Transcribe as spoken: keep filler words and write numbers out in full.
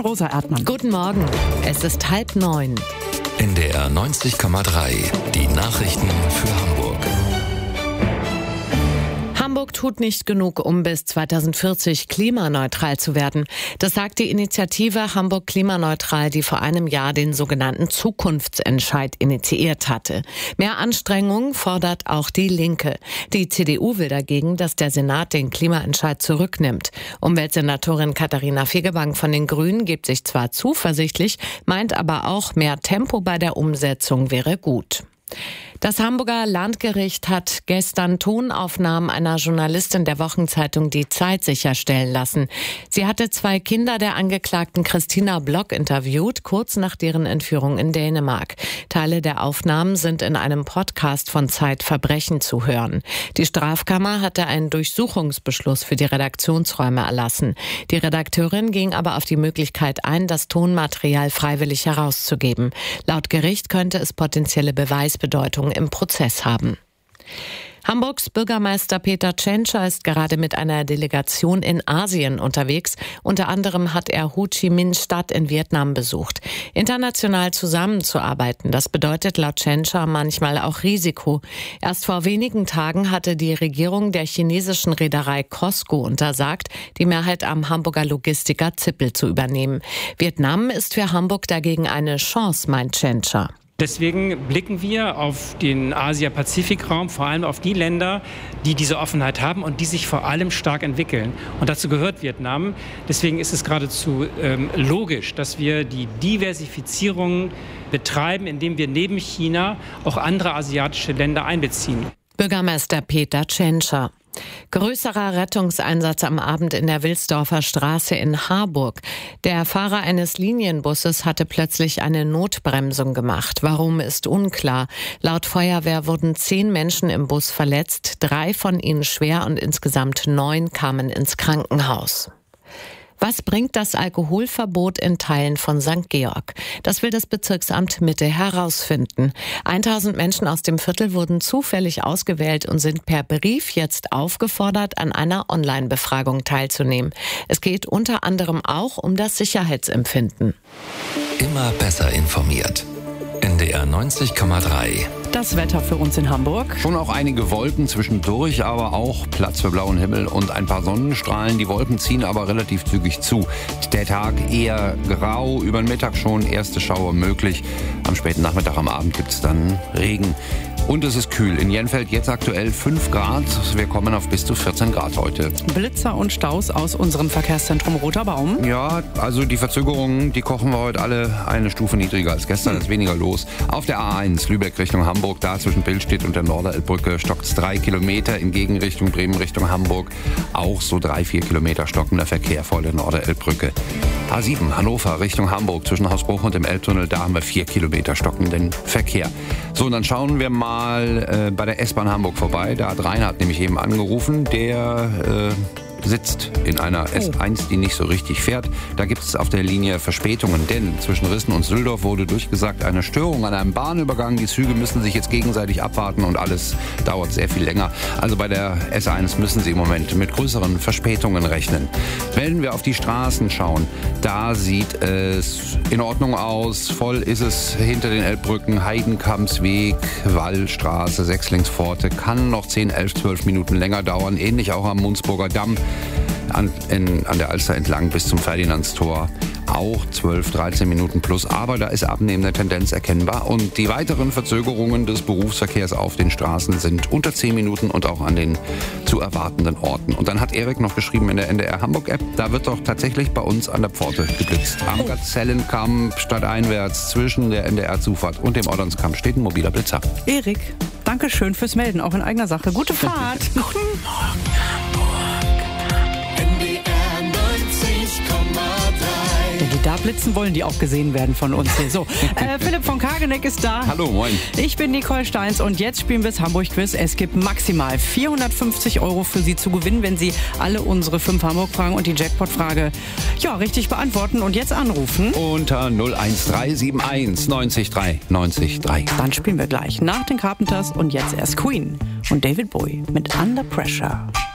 Rosa Erdmann. Guten Morgen, es ist halb neun. N D R neunzig Komma drei, die Nachrichten für Hamburg. Hamburg tut nicht genug, um bis zweitausendvierzig klimaneutral zu werden. Das sagt die Initiative Hamburg Klimaneutral, die vor einem Jahr den sogenannten Zukunftsentscheid initiiert hatte. Mehr Anstrengungen fordert auch die Linke. Die C D U will dagegen, dass der Senat den Klimaentscheid zurücknimmt. Umweltsenatorin Katharina Fegebank von den Grünen gibt sich zwar zuversichtlich, meint aber auch, mehr Tempo bei der Umsetzung wäre gut. Das Hamburger Landgericht hat gestern Tonaufnahmen einer Journalistin der Wochenzeitung Die Zeit sicherstellen lassen. Sie hatte zwei Kinder der Angeklagten Christina Block interviewt, kurz nach deren Entführung in Dänemark. Teile der Aufnahmen sind in einem Podcast von Zeit Verbrechen zu hören. Die Strafkammer hatte einen Durchsuchungsbeschluss für die Redaktionsräume erlassen. Die Redakteurin ging aber auf die Möglichkeit ein, das Tonmaterial freiwillig herauszugeben. Laut Gericht könnte es potenzielle Beweisbedeutung im Prozess haben. Hamburgs Bürgermeister Peter Tschentscher ist gerade mit einer Delegation in Asien unterwegs. Unter anderem hat er Ho Chi Minh Stadt in Vietnam besucht. International zusammenzuarbeiten, das bedeutet laut Tschentscher manchmal auch Risiko. Erst vor wenigen Tagen hatte die Regierung der chinesischen Reederei COSCO untersagt, die Mehrheit am Hamburger Logistiker Zippel zu übernehmen. Vietnam ist für Hamburg dagegen eine Chance, meint Tschentscher. Deswegen blicken wir auf den Asia-Pazifik-Raum, vor allem auf die Länder, die diese Offenheit haben und die sich vor allem stark entwickeln. Und dazu gehört Vietnam. Deswegen ist es geradezu ähm, logisch, dass wir die Diversifizierung betreiben, indem wir neben China auch andere asiatische Länder einbeziehen. Bürgermeister Peter Tschentscher. Größerer Rettungseinsatz am Abend in der Wilsdorfer Straße in Harburg. Der Fahrer eines Linienbusses hatte plötzlich eine Notbremsung gemacht. Warum, ist unklar. Laut Feuerwehr wurden zehn Menschen im Bus verletzt, drei von ihnen schwer und insgesamt neun kamen ins Krankenhaus. Was bringt das Alkoholverbot in Teilen von Sankt Georg? Das will das Bezirksamt Mitte herausfinden. tausend Menschen aus dem Viertel wurden zufällig ausgewählt und sind per Brief jetzt aufgefordert, an einer Online-Befragung teilzunehmen. Es geht unter anderem auch um das Sicherheitsempfinden. Immer besser informiert. N D R neunzig Komma drei. Das Wetter für uns in Hamburg. Schon auch einige Wolken zwischendurch, aber auch Platz für blauen Himmel und ein paar Sonnenstrahlen. Die Wolken ziehen aber relativ zügig zu. Der Tag eher grau, über den Mittag schon erste Schauer möglich. Am späten Nachmittag, am Abend gibt es dann Regen. Und es ist kühl. In Jenfeld jetzt aktuell fünf Grad. Wir kommen auf bis zu vierzehn Grad heute. Blitzer und Staus aus unserem Verkehrszentrum Roter Baum. Ja, also die Verzögerungen, die kochen wir heute alle eine Stufe niedriger als gestern. Es ist weniger los. Auf der A eins Lübeck Richtung Hamburg, da zwischen Billstedt und der Norderelbbrücke stockt es drei Kilometer. In Gegenrichtung Bremen Richtung Hamburg auch so drei, vier Kilometer stockender Verkehr vor der Norderelbbrücke. A sieben Hannover Richtung Hamburg zwischen Hausbruch und dem Elbtunnel, da haben wir vier Kilometer stockenden Verkehr. So, und dann schauen wir mal äh, bei der S-Bahn Hamburg vorbei. Der hat Reinhard nämlich eben angerufen, der äh, sitzt in einer oh. S eins, die nicht so richtig fährt. Da gibt es auf der Linie Verspätungen, denn zwischen Rissen und Süldorf wurde durchgesagt, eine Störung an einem Bahnübergang. Die Züge müssen sich jetzt gegenseitig abwarten und alles dauert sehr viel länger. Also bei der S eins müssen Sie im Moment mit größeren Verspätungen rechnen. Wenn wir auf die Straßen schauen, da sieht es in Ordnung aus. Voll ist es hinter den Elbbrücken, Heidenkampsweg, Wallstraße, Sechslingsforte. Kann noch zehn, elf, zwölf Minuten länger dauern. Ähnlich auch am Munzburger Damm. An, in, an der Alster entlang bis zum Ferdinandstor auch zwölf, dreizehn Minuten plus, aber da ist abnehmende Tendenz erkennbar und die weiteren Verzögerungen des Berufsverkehrs auf den Straßen sind unter zehn Minuten und auch an den zu erwartenden Orten. Und dann hat Erik noch geschrieben in der N D R Hamburg App, da wird doch tatsächlich bei uns an der Pforte geblitzt. Am Gazellenkamp stadteinwärts zwischen der N D R-Zufahrt und dem Ordenskamp steht ein mobiler Blitzer. Erik, danke schön fürs Melden, auch in eigener Sache. Gute Fahrt. Guten Morgen, Hamburg. Wenn die da blitzen, wollen die auch gesehen werden von uns hier. So, äh, Philipp von Kageneck ist da. Hallo, moin. Ich bin Nicole Steins und jetzt spielen wir das Hamburg-Quiz. Es gibt maximal vierhundertfünfzig Euro für Sie zu gewinnen, wenn Sie alle unsere fünf Hamburg-Fragen und die Jackpot-Frage ja, richtig beantworten und jetzt anrufen. Unter null eins drei sieben eins neunzig drei neunzig drei. Dann spielen wir gleich nach den Carpenters und jetzt erst Queen und David Bowie mit Under Pressure.